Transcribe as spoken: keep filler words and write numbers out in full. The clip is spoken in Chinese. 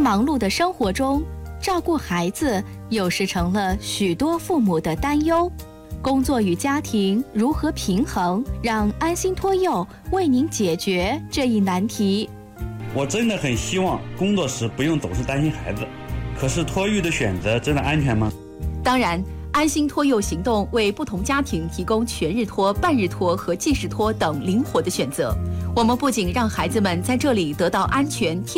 忙碌的生活中，照顾孩子有时成了许多父母的担忧。工作与家庭如何平衡？让安心托幼为您解决这一难题。 我真的很希望工作时不用总是担心孩子，可是托育的选择真的安全吗？ 当然，安心托幼行动为不同家庭提供全日托、半日托和即时托等灵活的选择。我们不仅让孩子们在这里得到安全、